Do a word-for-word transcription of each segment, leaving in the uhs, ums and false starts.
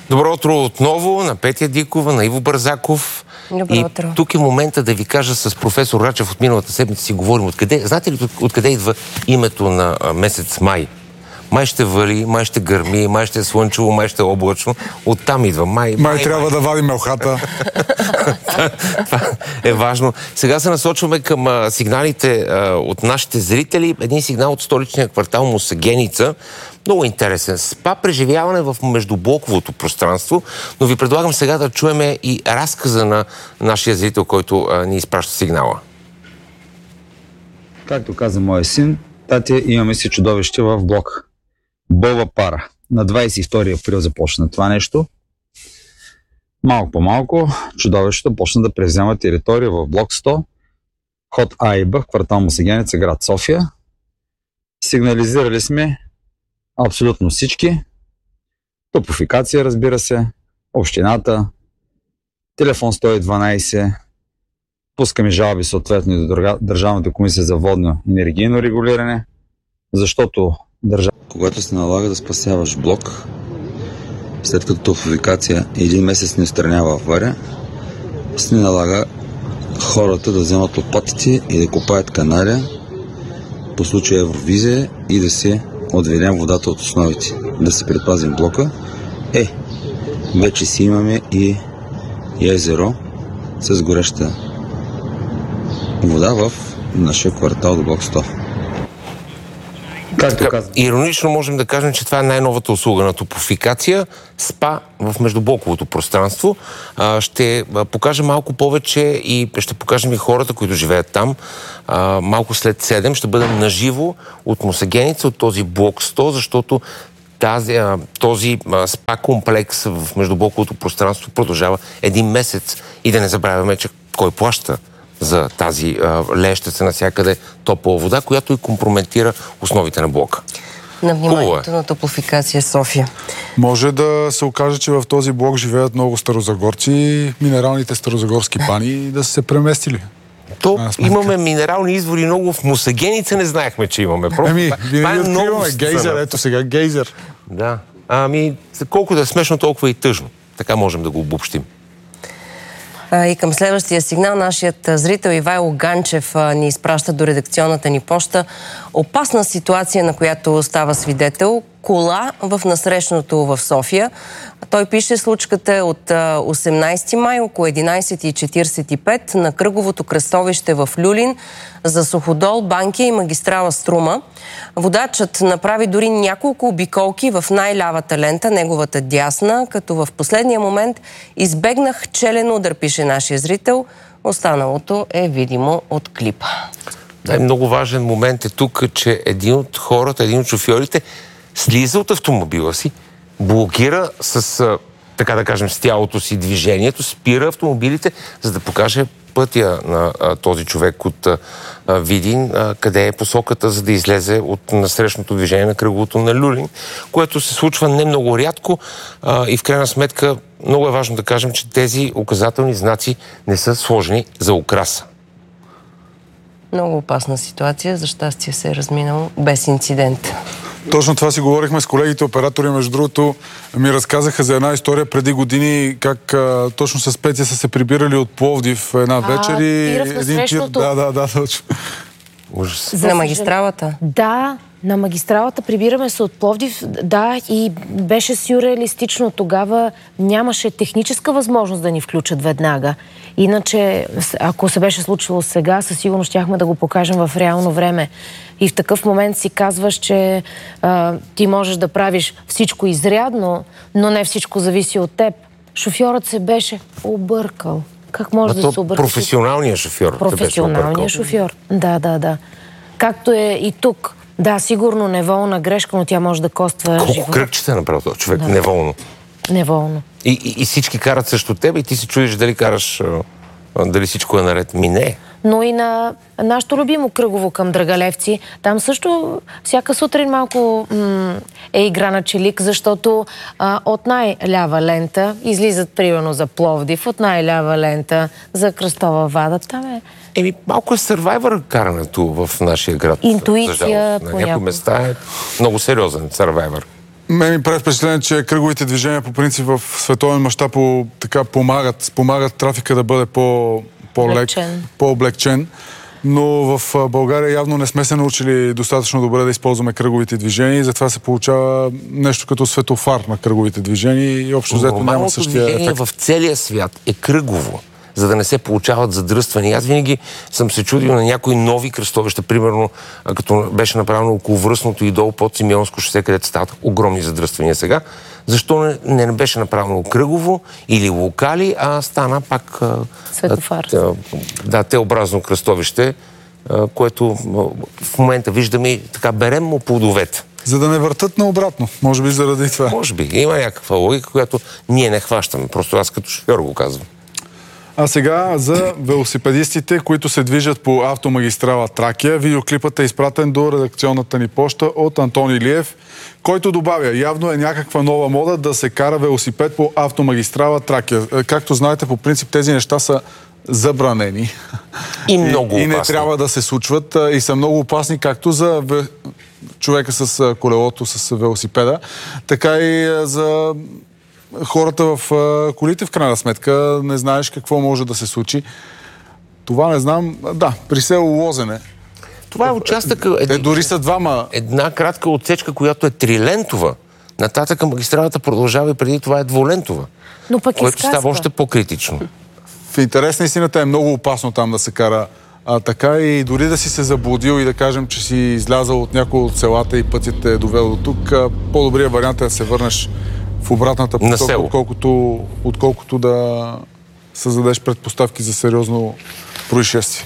Добро утро отново на Петя Дикова, на Иво Бързаков. Добро и утро. Тук е момента да ви кажа с професор Рачев от миналата седмица си говорим откъде. Знаете ли откъде идва името на а, месец май? Май ще вали, май ще гърми, май ще е слънчево, май ще е облачно. Оттам идва. Май, май, май трябва май. да вадим елхата. Това е важно. Сега се насочваме към а, сигналите а, от нашите зрители. Един сигнал от столичния квартал Мусагеница. Много интересен. СПА преживяване в междублоковото пространство, но ви предлагам сега да чуеме и разказа на нашия зрител, който а, ни изпраща сигнала. Както каза моя син, татя, имаме си чудовище в блок. Бълва пара. На двадесет и втори април започна това нещо. Малко по малко чудовището почна да превзема територия в блок сто, ход А и Б в квартал Мусагеница, град София. Сигнализирали сме абсолютно всички. Топофикация, разбира се, общината, телефон сто и дванадесет, пускаме жалби съответно и до Държавната комисия за водно и енергийно регулиране, защото държава... Когато се налага да спасяваш блок, след като топофикация един месец не отстранява авария, се налага хората да вземат лопатите и да копаят канали по случая Евровизия и да се отведем водата от основите, да се предпазим блока. Е, вече си имаме и езеро с гореща вода в нашия квартал до блок сто. Както казвам. Иронично можем да кажем, че това е най-новата услуга на топофикация. СПА в междублоковото пространство. Ще покажем малко повече и ще покажем и хората, които живеят там. Малко след седем ще бъдем наживо от Мусагеница, от този блок сто, защото тази, този СПА комплекс в междублоковото пространство продължава един месец. И да не забравяме, че кой плаща за тази а, лещеца навсякъде топла вода, която и компрометира основите на блока. На вниманието на Топлофикация София. Може да се окаже, че в този блок живеят много старозагорци, минералните старозагорски пани да са се преместили. То имаме минерални извори много в Мусагеница, не знаехме, че имаме. Просто, ами, това вие е много откриваме гейзер, ето сега, гейзер. Да. Ами, колко да е смешно, толкова и тъжно. Така можем да го обобщим. И към следващия сигнал нашият зрител Ивайло Ганчев ни изпраща до редакционната ни поща опасна ситуация, на която става свидетел. Кола в насрещното в София. Той пише, случката е от осемнадесети май, около единадесет и четиридесет и пет на кръговото кръстовище в Люлин за Суходол, Банкя и магистрала Струма. Водачът направи дори няколко обиколки в най-лявата лента, неговата дясна, като в последния момент избегнах челен удар, пише нашия зрител. Останалото е видимо от клипа. Да, много важен момент е тук, че един от хората, един от шофьорите слиза от автомобила си, блокира с, така да кажем, с тялото си движението, спира автомобилите, за да покаже пътя на а, този човек от а, Видин, а, къде е посоката, за да излезе от насрещното движение на кръговото на Люлин, което се случва не много рядко а, и в крайна сметка много е важно да кажем, че тези указателни знаци не са сложени за украса. Много опасна ситуация, за щастие се е разминало без инцидент. Точно това си говорихме с колегите оператори. Между другото, ми разказаха за една история преди години, как а, точно с Петя са се прибирали от Пловдив една вечер и един тир... Да, да, да, точно. Ужас. На магистралата? Да, на магистралата прибираме се от Пловдив, да, и беше сюрреалистично. Тогава нямаше техническа възможност да ни включат веднага. Иначе, ако се беше случило сега, със сигурност щяхме да го покажем в реално време. И в такъв момент си казваш, че а, ти можеш да правиш всичко изрядно, но не всичко зависи от теб. Шофьорът се беше объркал. Как може да се обърка? Професионалният шофьор. Професионалният шофьор. Да, да, да. Както е и тук. Да, сигурно неволна грешка, но тя може да коства живота. Колко кръгчета е направил този човек? Да. Неволно. Неволно. И, и, и всички карат срещу теб и ти се чудиш дали караш, дали всичко е наред. Ми не. Но и на нашето любимо кръгово към Драгалевци, там също всяка сутрин малко м- е игра на челик, защото а, от най-лява лента излизат примерно за Пловдив, от най-лява лента за Кръстова Вада. Там е... Еми, малко е сървайвър карането в нашия град. Интуиция. На някои места е много сериозен сървайвър. Мен ми прави впечатление, че кръговите движения по принцип в световен мащаб така помагат, помагат трафика да бъде по, по-лек, по-облегчен. Но в България явно не сме се научили достатъчно добре да използваме кръговите движения и затова се получава нещо като светофар на кръговите движения и общо взето няма същия ефект. В целия свят е кръгово, за да не се получават задръствания. Аз винаги съм се чудил на някои нови кръстовища, примерно като беше направено околовръстното и долу под Симеонско шосе, където стават огромни задръствания сега. Защо не, не беше направено кръгово или локали, а стана пак светофар. Да, теобразно кръстовище, което в момента виждаме и така берем му плодовете. За да не въртат наобратно, може би заради това. Може би. Има някаква логика, която ние не хващаме. Просто аз като шофьор го казвам. А сега за велосипедистите, които се движат по автомагистрала Тракия. Видеоклипът е изпратен до редакционната ни поща от Антон Илиев, който добавя, явно е някаква нова мода да се кара велосипед по автомагистрала Тракия. Както знаете, по принцип тези неща са забранени. И много опасни. И не трябва да се случват. И са много опасни както за човека с колелото, с велосипеда, така и за хората в колите, в крайна сметка. Не знаеш какво може да се случи. Това не знам. Да, при село Лозене. Това е участъка... Те дори са двама. Една кратка отсечка, която е трилентова. Нататък магистралата продължава и преди това е двулентова. Но пък което става още по-критично. В интерес на истината е много опасно там да се кара а, така и дори да си се заблудил и да кажем, че си излязал от някои от селата и пътят те е довел до тук, по-добрият вариант е да се върнеш в обратната посока, отколкото, отколкото да създадеш предпоставки за сериозно происшествие.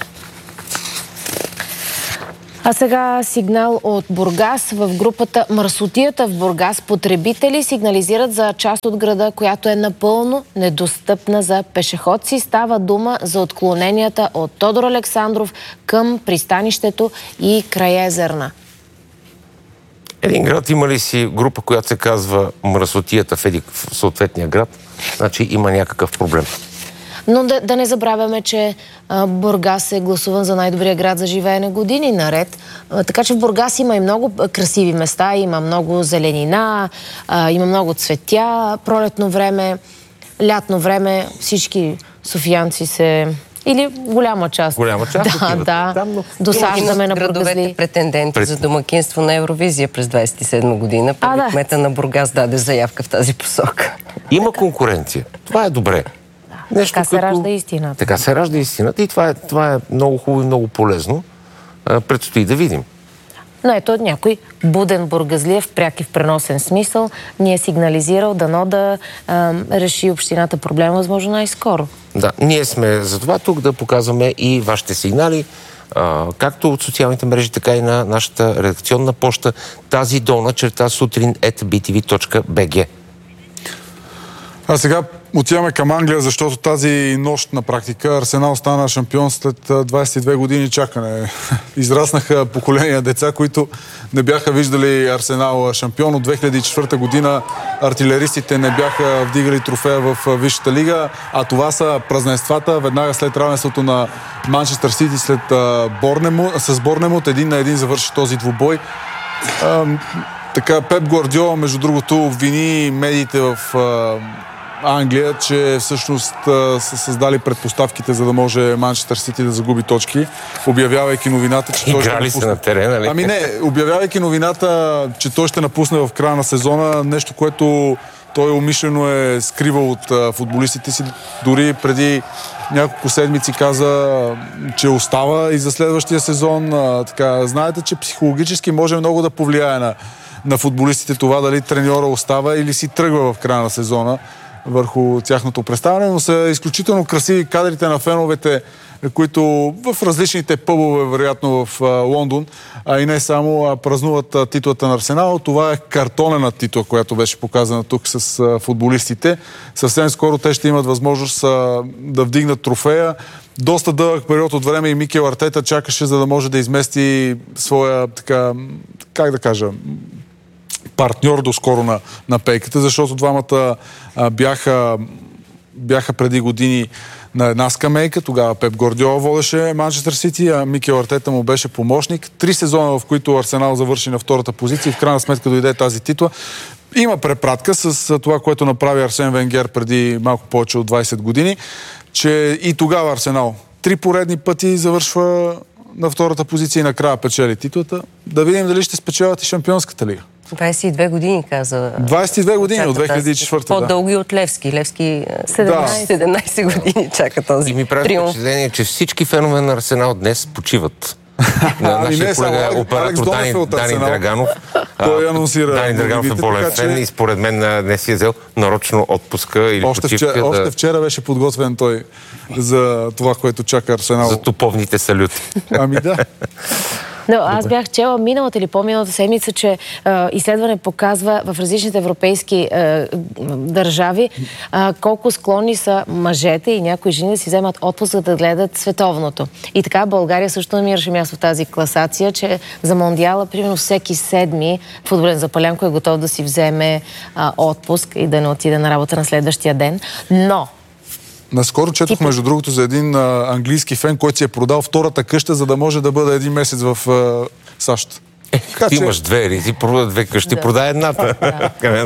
А сега сигнал от Бургас. В групата Мърсотията в Бургас потребители сигнализират за част от града, която е напълно недостъпна за пешеходци. Става дума за отклоненията от Тодор Александров към пристанището и Краезерна. Един град има ли си група, която се казва Мърсотията в, еди, в съответния град? Значи има някакъв проблем. Но да, да не забравяме, че а, Бургас е гласуван за най-добрия град за живеене години наред. А, така че в Бургас има и много красиви места, има много зеленина, а, има много цветя, пролетно време, лятно време. Всички софиянци се... Или голяма част. Голяма част? Да, да. Там, но... Досаждаме на бургазли. Претенденти Пред... за домакинство на Евровизия през двадесет и седма година. Първи да. Кмета на Бургас даде заявка в тази посока. Има конкуренция. Това е добре. Нещо, така се като... ражда истината. Така се ражда истината и това е, това е много хубаво и много полезно. А, предстои да видим. Но ето някой буден бургазлиев, пряк и в преносен смисъл, ни е сигнализирал дано да а, реши общината проблема възможно най-скоро. Да, ние сме за това тук да показваме и вашите сигнали, а, както от социалните мрежи, така и на нашата редакционна поща, тази долна черта сутрин ет би ти ви точка би джи. А сега отиваме към Англия, защото тази нощ на практика Арсенал стана шампион след двадесет и две години чакане. Израснаха поколения деца, които не бяха виждали Арсенал шампион. От две хиляди и четвърта година артилеристите не бяха вдигали трофея в Висшата лига, а това са празненствата веднага след равенството на Манчестър Сити след Борнемут, с Борнемут. Един на един завърши този двубой. Така, Пеп Гвардиола, между другото, обвини медиите в Англия, че всъщност а, са създали предпоставките, за да може Манчестър Сити да загуби точки, обявявайки новината, че той ще напусне. На терена, ли? Ами не, обявявайки новината, че той ще напусне в края на сезона, нещо, което той умишлено е скривал от а, футболистите си. Дори преди няколко седмици каза, че остава и за следващия сезон. А, така, знаете, че психологически може много да повлияе на, на футболистите това, дали треньора остава или си тръгва в края на сезона върху тяхното представяне, но са изключително красиви кадрите на феновете, които в различните пъбове, вероятно в Лондон, а и не само, а празнуват титлата на Арсенал. Това е картонена титла, която беше показана тук с футболистите. Съвсем скоро те ще имат възможност да вдигнат трофея. Доста дълъг период от време и Микел Артета чакаше, за да може да измести своя, така, как да кажа, партньор доскоро на, на пейката, защото двамата а, бяха, бяха преди години на една скамейка. Тогава Пеп Гвардиола водеше Манчестър Сити, а Микел Артета му беше помощник. Три сезона, в които Арсенал завърши на втората позиция и в крайна сметка дойде тази титла. има препратка с това, което направи Арсен Венгер преди малко повече от двайсет години, че и тогава Арсенал три поредни пъти завършва на втората позиция и накрая печели титлата. Да видим дали ще спечелят и Шампионската лига. двайсет и две години, каза. двайсет и две години, от две хиляди и четвърта. По-дълго и от Левски. Левски седемнайсет, седемнайсет години чака този и ми прави впечатление, че всички фенове на Арсенал днес почиват. На нашия колега оператор Дани, Дани Драганов. Той анонсира. Дани Драганов е болен фен и според мен не си е взел нарочно отпуска или още почивка. Вчера, да... Още вчера беше подготвен той за това, което чака Арсенал. За топовните салюти. Ами да. Но аз бях чела миналата или по-миналата седмица, че е, изследване показва в различните европейски е, държави е, колко склонни са мъжете и някои жени да си вземат отпуск, за да гледат световното. И така България също намираше място в тази класация, че за Мондиала, примерно всеки седми футболен запалянко е готов да си вземе е, отпуск и да не отиде на работа на следващия ден. Но наскоро четох, между другото, за един а, английски фен, който си е продал втората къща, за да може да бъде един месец в а, САЩ. Е, така, ти че... имаш две, или ти прода две къщи, да. Продай едната. Да.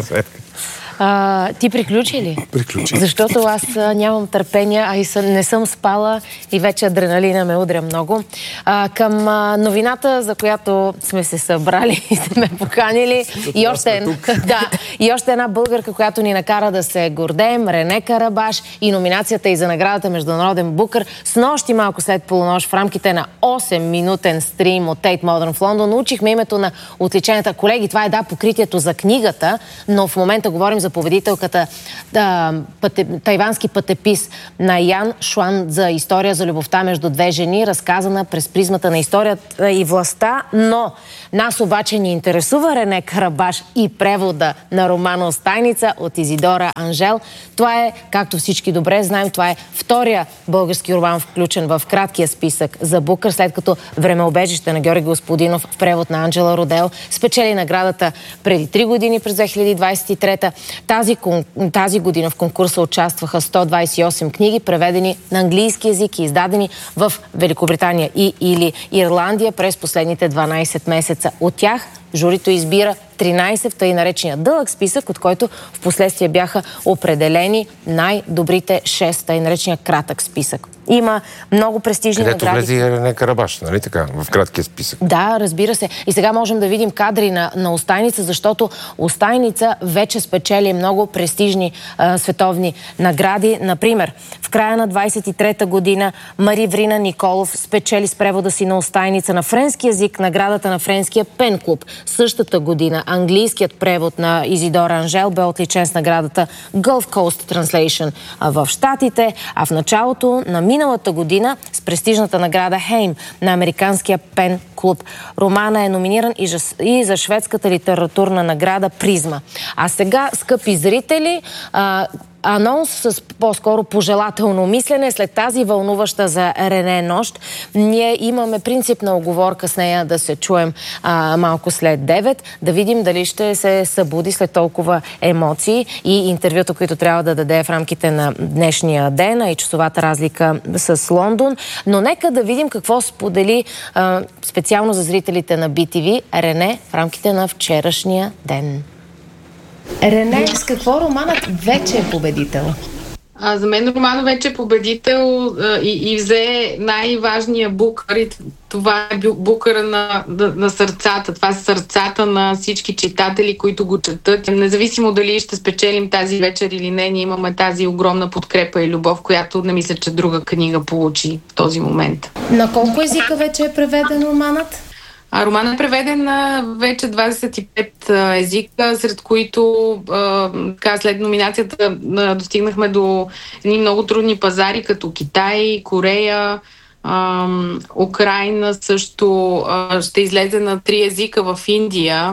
А, ти приключи ли? Приключи. Защото аз а, нямам търпение, а и съ, не съм спала и вече адреналина ме удря много. А, към а, новината, за която сме се събрали и сме поканили. И още, да, и още една българка, която ни накара да се гордеем, Рене Карабаш, и номинацията и за наградата Международен Букър. С нощи малко след полунощ в рамките на осем-минутен стрим от Tate Modern в Лондон научихме името на отличената. Колеги, това е да покритието за книгата, но в момента говорим за победителката да, пъте, тайвански пътепис на Ян Шуан за история за любовта между две жени, разказана през призмата на историята и властта, но нас обаче ни интересува Рене Карабаш и превода на романа Остайница от Изидора Анжел. Това е, както всички добре знаем, това е втория български роман, включен в краткия списък за Букър, след като Времеобежище на Георги Господинов в превод на Анджела Родел спечели наградата преди три години през две хиляди двайсет и трета. Тази, тази година в конкурса участваха сто двайсет и осем книги, преведени на английски език и издадени в Великобритания и или Ирландия през последните дванайсет месеца. От тях журито избира тринайсет в тъй наречения дълъг списък, от който в последствие бяха определени най-добрите шест, тъй наречения кратък списък. Има много престижни където награди. Където влезе Рене Карабаш, нали така, в краткия списък? Да, разбира се. И сега можем да видим кадри на, на Остайница, защото Остайница вече спечели много престижни а, световни награди. Например, в края на двайсет и трета година Мари Врина Николов спечели с превода си на Остайница на френски език наградата на френския пен клуб. Същата година английският превод на Изидора Анжел бе отличен с наградата Gulf Coast Translation в Щатите, а в началото на миналата година с престижната награда Хейм на американския пен клуб. Романа е номиниран и за, и за шведската литературна награда Призма. А сега, скъпи зрители, а, анонс с по-скоро пожелателно мислене. След тази вълнуваща за Рене нощ, ние имаме принципна оговорка с нея да се чуем а, малко след девет, да видим дали ще се събуди след толкова емоции и интервюта, които трябва да даде в рамките на днешния ден, а и часовата разлика с Лондон. Но нека да видим какво сподели а, специално за зрителите на Би Ти Ви Рене в рамките на вчерашния ден. Рене, с какво романът вече е победител? А, за мен романът вече е победител а, и, и взе най-важния букър. И това е букъра на, на, на сърцата. Това са сърцата на всички читатели, които го четат. Независимо дали ще спечелим тази вечер или не, ние имаме тази огромна подкрепа и любов, която не мисля, че друга книга получи в този момент. На колко езика вече е преведен романът? А романът е преведен на вече двайсет и пет езика, сред които а, така, след номинацията а, достигнахме до едни много трудни пазари, като Китай, Корея, а, Украйна също а, ще излезе на три езика в Индия.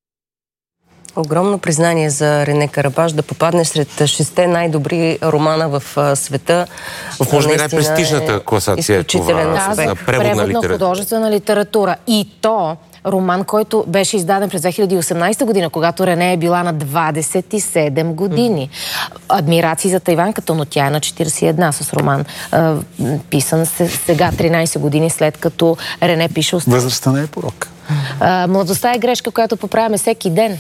Огромно признание за Рене Карабаш да попадне сред шесте най-добри романа в а, света. В може би най-престижната класация е това да, за преводна литература. Художествена литература. И то роман, който беше издаден през две хиляди и осемнайсета година, когато Рене е била на двайсет и седем години. Адмирации за тайванката, но тя е на четирийсет и една с роман. Писан сега тринайсет години след като Рене пише... Възрастта не е порок. А, младостта е грешка, която поправяме всеки ден.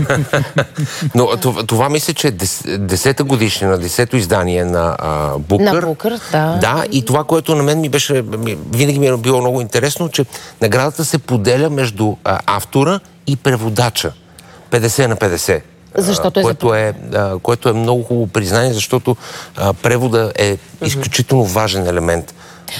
Но това, това мисля, че е десета годишнина, десето издание на а, Букър. На Букър, да. Да, и това, което на мен ми беше, винаги ми е било много интересно, че наградата се поделя между а, автора и преводача. петдесет на петдесет. Защото е което, е, а, което е много хубаво признание, защото а, превода е изключително важен елемент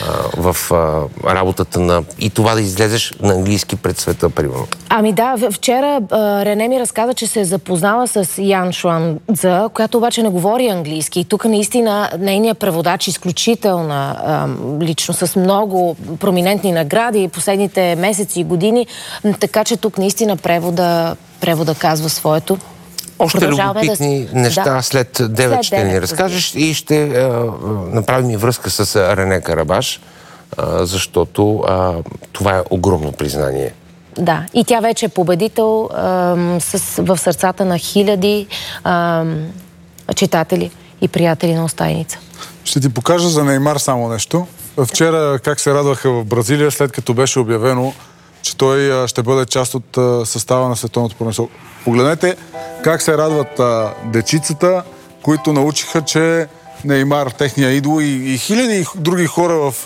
а, в а, работата на... И това да излезеш на английски пред света, примерно. Ами да, вчера а, Рене ми разказа, че се е запознала с Ян Шуанза, която обаче не говори английски. И тук наистина нейният преводач изключителна а, лично, с много проминентни награди последните месеци и години. Така че тук наистина превода, превода казва своето. Още любопитни да... неща да. след девет ще ни разкажеш и ще а, направим и връзка с Рене Карабаш, а, защото а, това е огромно признание. Да, и тя вече е победител а, с, в сърцата на хиляди а, читатели и приятели на Остайница. Ще ти покажа за Неймар само нещо. Вчера как се радваха в Бразилия, след като беше обявено, че той ще бъде част от състава на световното първенство. Погледнете как се радват а, дечицата, които научиха, че Неймар, техния идол, и, и хиляди други хора в, а,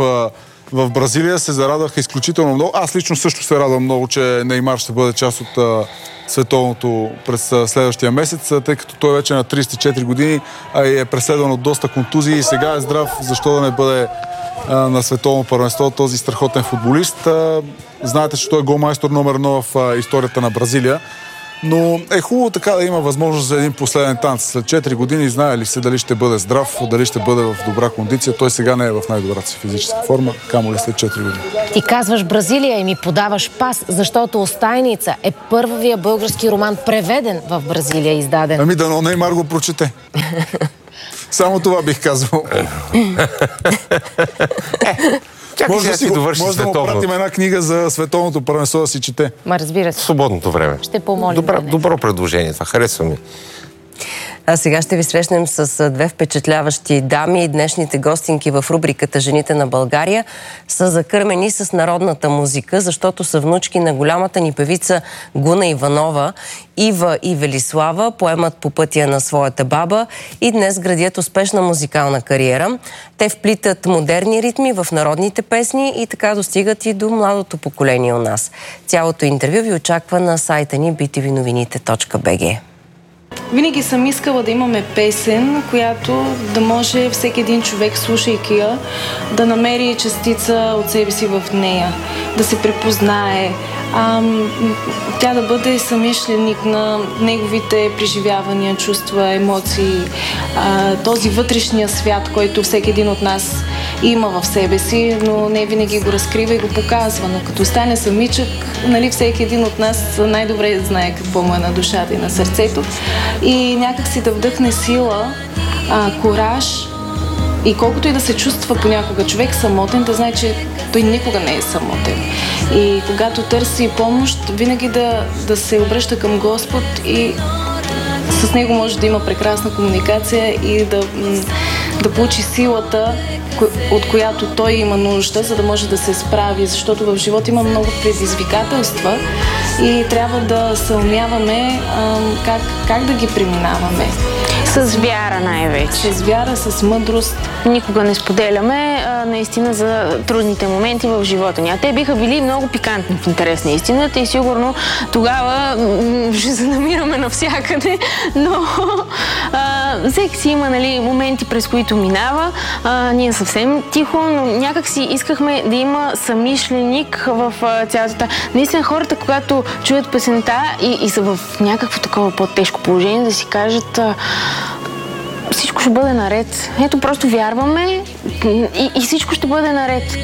в Бразилия се зарадваха изключително много. Аз лично също се радвам много, че Неймар ще бъде част от а, световното през а, следващия месец, а, тъй като той вече е на трийсет и четири години, а е преследван от доста контузии и сега е здрав, защо да не бъде а, на световно първенство този страхотен футболист. А, знаете, че той е голмайстор номер едно в а, историята на Бразилия. Но е хубаво така да има възможност за един последен танц. След четири години знае ли се дали ще бъде здрав, дали ще бъде в добра кондиция. Той сега не е в най-добрата си физическа форма, камо ли след четири години. Ти казваш Бразилия и ми подаваш пас, защото Остайница е първия български роман, преведен в Бразилия, издаден. Ами дано Неймар го прочете. Само това бих казвал. Чакай, може да, си, довърши може да му пратим една книга за световното първенство да си чете. Ма разбира се. Свободното време. Ще помолим. Добро, добро предложение, това харесва ми. А сега ще ви срещнем с две впечатляващи дами и днешните гостинки в рубриката «Жените на България» са закърмени с народната музика, защото са внучки на голямата ни певица Гуна Иванова. Ива и Велислава поемат по пътя на своята баба и днес градят успешна музикална кариера. Те вплитат модерни ритми в народните песни и така достигат и до младото поколение у нас. Цялото интервю ви очаква на сайта ни би ти ви новините точка би джи. Винаги съм искала да имаме песен, която да може всеки един човек, слушайки я, да намери частица от себе си в нея, да се препознае, а, тя да бъде съмишленик на неговите преживявания, чувства, емоции, а, този вътрешния свят, който всеки един от нас има в себе си, но не винаги го разкрива и го показва. Но като стане самичък, нали, всеки един от нас най-добре знае какво му е на душата и на сърцето. И някак си да вдъхне сила, а, кураж и колкото и да се чувства понякога човек самотен, да знае, че той никога не е самотен. И когато търси помощ, винаги да, да се обръща към Господ и с него може да има прекрасна комуникация и да, да получи силата, от която той има нужда, за да може да се справи, защото в живота има много предизвикателства и трябва да съумяваме а, как, как да ги преминаваме. С вяра най-вече. С вяра, с мъдрост. Никога не споделяме а, наистина за трудните моменти в живота ни. А те биха били много пикантни в интерес на истината и сигурно тогава ще се намираме навсякъде, но а, всеки си има, нали, моменти, през които минава. А, ние съвсем тихо, но някак си искахме да има самишленик в а, цялата. Наистина хората, когато чуят песента и, и са в някакво такова по-тежко положение, да си кажат: а, всичко ще бъде наред. Ето, просто вярваме и, и всичко ще бъде наред.